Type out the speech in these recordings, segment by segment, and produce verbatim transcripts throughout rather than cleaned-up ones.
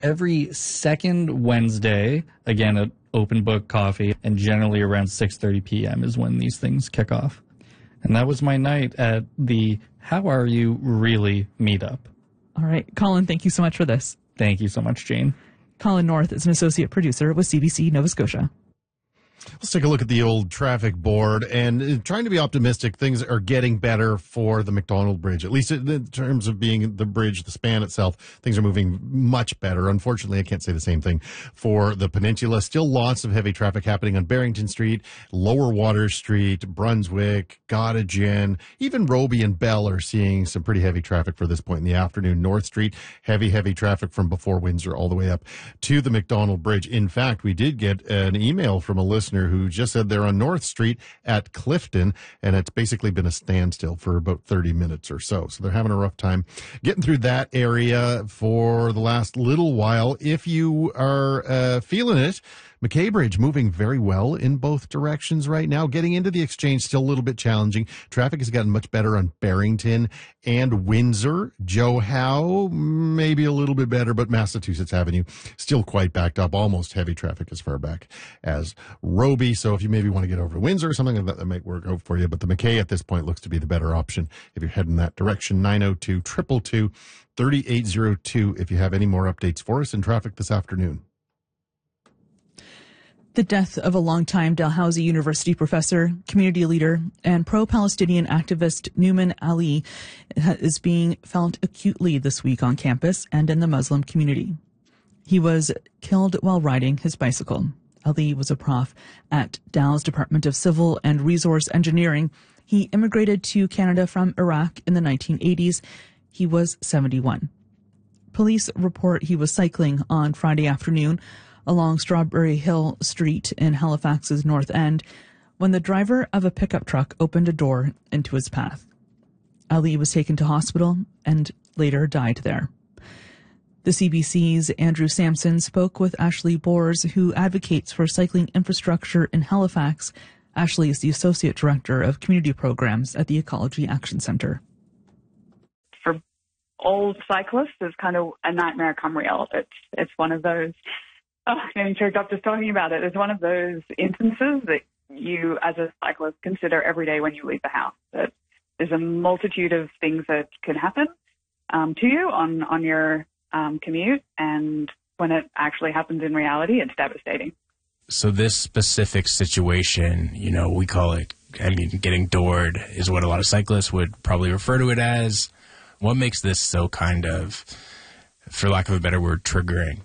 every second Wednesday, again at Open Book Coffee, and generally around six thirty p.m. is when these things kick off. And that was my night at the How Are You Really meetup. All right. Colin, thank you so much for this. Thank you so much, Jane. Colin North is an associate producer with C B C Nova Scotia. Let's take a look at the old traffic board, and trying to be optimistic, things are getting better for the Macdonald Bridge, at least in terms of being the bridge, the span itself. Things are moving much better. Unfortunately, I can't say the same thing for the peninsula. Still lots of heavy traffic happening on Barrington Street, Lower Water Street, Brunswick, Gottingen, even Roby and Bell are seeing some pretty heavy traffic for this point in the afternoon. North Street, heavy, heavy traffic from before Windsor all the way up to the Macdonald Bridge. In fact, we did get an email from a listener who just said they're on North Street at Clifton, and it's basically been a standstill for about thirty minutes or so. So they're having a rough time getting through that area for the last little while. If you are uh, feeling it, McKay Bridge moving very well in both directions right now. Getting into the Exchange still a little bit challenging. Traffic has gotten much better on Barrington and Windsor. Joe Howe, maybe a little bit better, but Massachusetts Avenue still quite backed up. Almost heavy traffic as far back as Roby. So if you maybe want to get over to Windsor or something like that, that might work out for you. But the McKay at this point looks to be the better option if you're heading that direction. nine oh two, two two two, three eight oh two if you have any more updates for us in traffic this afternoon. The death of a longtime Dalhousie University professor, community leader, and pro-Palestinian activist Nouman Ali is being felt acutely this week on campus and in the Muslim community. He was killed while riding his bicycle. Ali was a prof at Dal's Department of Civil and Resource Engineering. He immigrated to Canada from Iraq in the nineteen eighties. He was seventy-one. Police report he was cycling on Friday afternoon along Strawberry Hill Street in Halifax's North End when the driver of a pickup truck opened a door into his path. Ali was taken to hospital and later died there. The C B C's Andrew Sampson spoke with Ashley Bors, who advocates for cycling infrastructure in Halifax. Ashley is the Associate Director of Community Programs at the Ecology Action Centre. For old cyclists, it's kind of a nightmare come real. It's, it's one of those... Oh, I'm getting choked up just talking about it. It's one of those instances that you, as a cyclist, consider every day when you leave the house. That there's a multitude of things that can happen um, to you on, on your um, commute, and when it actually happens in reality, it's devastating. So this specific situation, you know, we call it, I mean, getting doored is what a lot of cyclists would probably refer to it as. What makes this so kind of, for lack of a better word, triggering?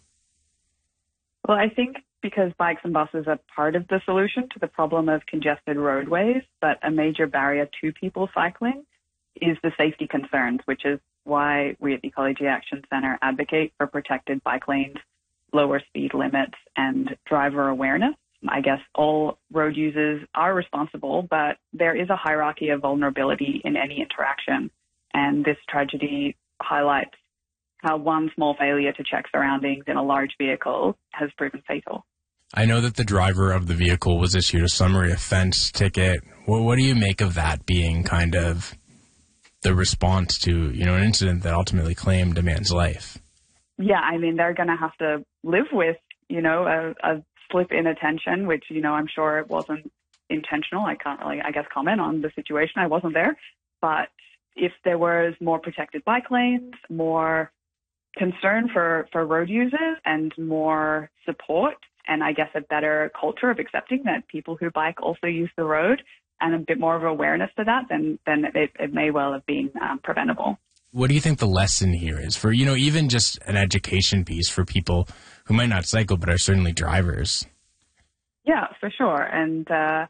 Well, I think because bikes and buses are part of the solution to the problem of congested roadways, but a major barrier to people cycling is the safety concerns, which is why we at the Ecology Action Centre advocate for protected bike lanes, lower speed limits, and driver awareness. I guess all road users are responsible, but there is a hierarchy of vulnerability in any interaction, and this tragedy highlights how one small failure to check surroundings in a large vehicle has proven fatal. I know that the driver of the vehicle was issued a summary offense ticket. Well, what do you make of that being kind of the response to, you know, an incident that ultimately claimed a man's life? Yeah, I mean, they're going to have to live with, you know, a, a slip in attention, which, you know, I'm sure it wasn't intentional. I can't really, I guess, comment on the situation. I wasn't there. But if there was more protected bike lanes, more concern for, for road users and more support, and I guess a better culture of accepting that people who bike also use the road and a bit more of awareness to that, then, then it, it may well have been um, preventable. What do you think the lesson here is for, you know, even just an education piece for people who might not cycle but are certainly drivers? Yeah, for sure. And uh,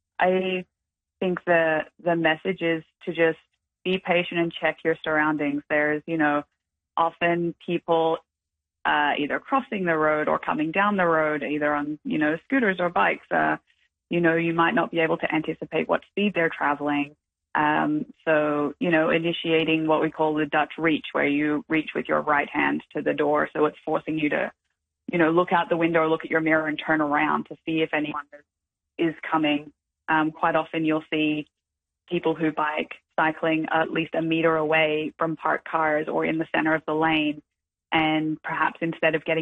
I think the the message is to just be patient and check your surroundings. There's, you know, often people uh, either crossing the road or coming down the road, either on, you know, scooters or bikes. Uh, you know, you might not be able to anticipate what speed they're traveling. Um, so, you know, initiating what we call the Dutch reach, where you reach with your right hand to the door. So it's forcing you to, you know, look out the window or look at your mirror and turn around to see if anyone is coming. Um, quite often you'll see people who bike cycling at least a meter away from parked cars or in the center of the lane. And perhaps instead of getting